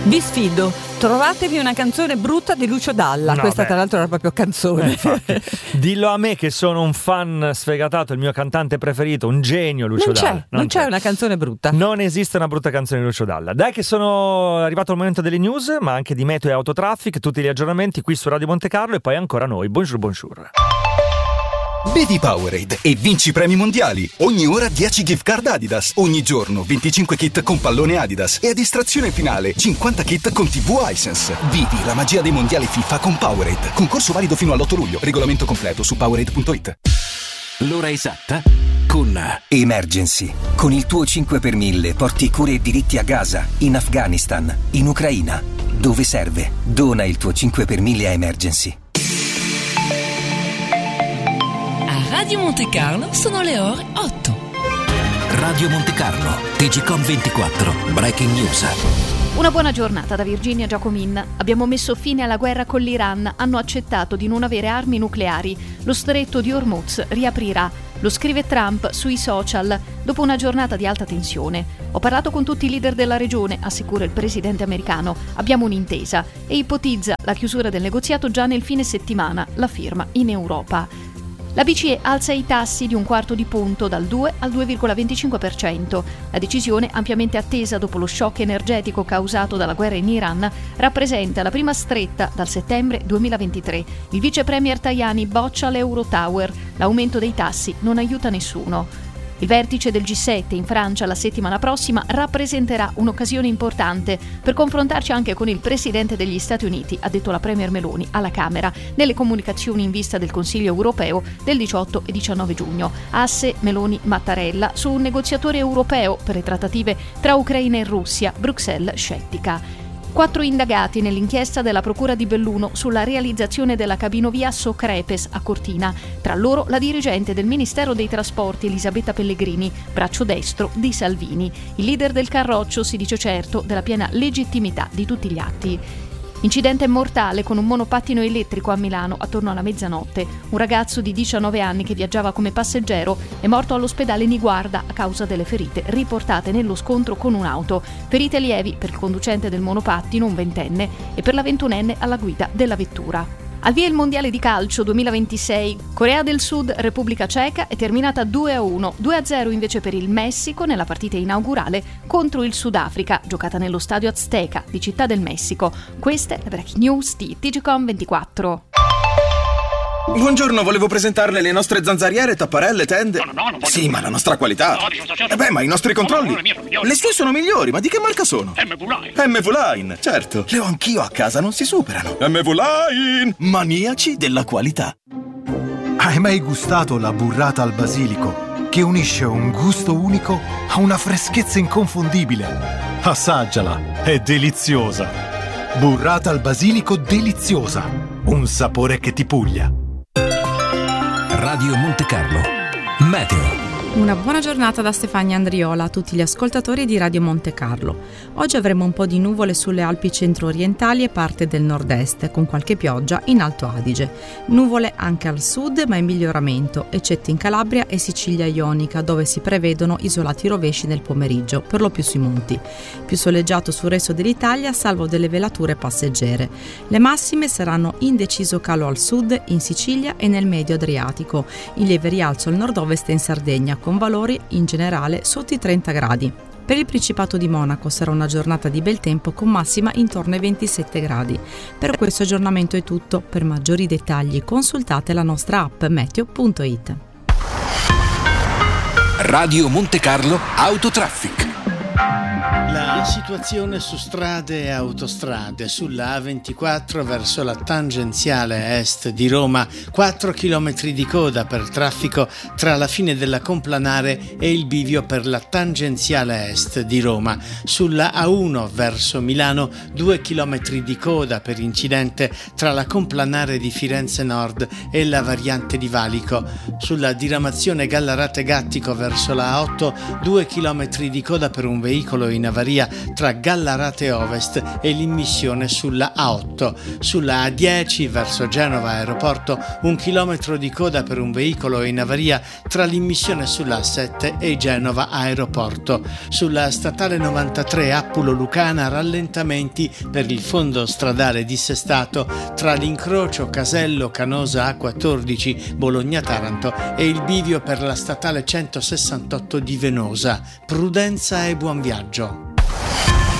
Vi sfido, trovatevi una canzone brutta di Lucio Dalla. No, questa tra l'altro era proprio canzone. Dillo a me che sono un fan sfegatato, il mio cantante preferito, un genio Lucio Dalla. Non c'è una canzone brutta. Non esiste una brutta canzone di Lucio Dalla. Dai che sono arrivato al momento delle news, ma anche di meteo e autotraffic, tutti gli aggiornamenti qui su Radio Monte Carlo e poi ancora noi. Bonjour. Bevi Powerade e vinci premi mondiali. Ogni ora 10 gift card Adidas. Ogni giorno 25 kit con pallone Adidas. E a distrazione finale 50 kit con TV Hisense. Vivi la magia dei mondiali FIFA con Powerade. Concorso valido fino all'8 luglio. Regolamento completo su Powerade.it. L'ora esatta con Emergency. Con il tuo 5 per 1000 porti cure e diritti a Gaza, in Afghanistan, in Ucraina. Dove serve? Dona il tuo 5 per 1000 a Emergency. Radio Monte Carlo sono le ore 8. Radio Monte Carlo, TGcom 24, Breaking News. Una buona giornata da Virginia Giacomin. Abbiamo messo fine alla guerra con l'Iran, hanno accettato di non avere armi nucleari. Lo stretto di Hormuz riaprirà. Lo scrive Trump sui social dopo una giornata di alta tensione. Ho parlato con tutti i leader della regione, assicura il presidente americano. Abbiamo un'intesa e ipotizza la chiusura del negoziato già nel fine settimana, la firma in Europa. La BCE alza i tassi di un quarto di punto dal 2 al 2,25%. La decisione, ampiamente attesa dopo lo shock energetico causato dalla guerra in Iran, rappresenta la prima stretta dal settembre 2023. Il vice premier Tajani boccia l'Eurotower. L'aumento dei tassi non aiuta nessuno. Il vertice del G7 in Francia la settimana prossima rappresenterà un'occasione importante per confrontarci anche con il presidente degli Stati Uniti, ha detto la premier Meloni alla Camera nelle comunicazioni in vista del Consiglio europeo del 18 e 19 giugno. Asse Meloni-Mattarella su un negoziatore europeo per le trattative tra Ucraina e Russia, Bruxelles scettica. 4 indagati nell'inchiesta della Procura di Belluno sulla realizzazione della cabinovia So-Crepes a Cortina. Tra loro la dirigente del Ministero dei Trasporti Elisabetta Pellegrini, braccio destro di Salvini. Il leader del Carroccio si dice certo della piena legittimità di tutti gli atti. Incidente mortale con un monopattino elettrico a Milano attorno alla mezzanotte. Un ragazzo di 19 anni che viaggiava come passeggero è morto all'ospedale Niguarda a causa delle ferite riportate nello scontro con un'auto. Ferite lievi per il conducente del monopattino, un 20enne, e per la 21enne alla guida della vettura. Al via il mondiale di calcio 2026, Corea del Sud, Repubblica Ceca è terminata 2-1, 2-0 invece per il Messico nella partita inaugurale contro il Sudafrica, giocata nello stadio Azteca di Città del Messico. Queste le breaking news di TGcom 24. Buongiorno, volevo presentarle le nostre zanzariere, tapparelle, tende. No, sì, ma la nostra qualità. Ma i nostri controlli. Le sue sono migliori, ma di che marca sono? MV Line, certo. Le ho anch'io a casa, non si superano. MV Line, maniaci della qualità. Hai mai gustato la burrata al basilico, che unisce un gusto unico a una freschezza inconfondibile? Assaggiala, è deliziosa. Burrata al basilico deliziosa, un sapore che ti puglia. Radio Monte Carlo, meteo. Una buona giornata da Stefania Andriola a tutti gli ascoltatori di Radio Monte Carlo. Oggi avremo un po' di nuvole sulle Alpi centro-orientali e parte del nord-est, con qualche pioggia in Alto Adige. Nuvole anche al sud, ma in miglioramento, eccetto in Calabria e Sicilia Ionica, dove si prevedono isolati rovesci nel pomeriggio, per lo più sui monti. Più soleggiato sul resto dell'Italia, salvo delle velature passeggere. Le massime saranno in deciso calo al sud, in Sicilia e nel medio Adriatico. In lieve rialzo al nord-ovest e in Sardegna, con valori in generale sotto i 30 gradi. Per il Principato di Monaco sarà una giornata di bel tempo con massima intorno ai 27 gradi. Per questo aggiornamento è tutto. Per maggiori dettagli consultate la nostra app meteo.it. Radio Monte Carlo Autotraffic. La situazione su strade e autostrade. Sulla A24 verso la tangenziale est di Roma, 4 km di coda per traffico tra la fine della Complanare e il bivio per la tangenziale est di Roma. Sulla A1 verso Milano, 2 km di coda per incidente tra la Complanare di Firenze Nord e la variante di Valico. Sulla diramazione Gallarate Gattico verso la A8, 2 km di coda per un veicolo in avaria tra Gallarate Ovest e l'immissione sulla A8. Sulla A10 verso Genova Aeroporto 1 chilometro di coda per un veicolo in avaria tra l'immissione sulla A7 e Genova Aeroporto. Sulla statale 93 Appulo Lucana rallentamenti per il fondo stradale dissestato tra l'incrocio Casello Canosa A14 Bologna Taranto e il bivio per la statale 168 di Venosa. Prudenza e buon viaggio.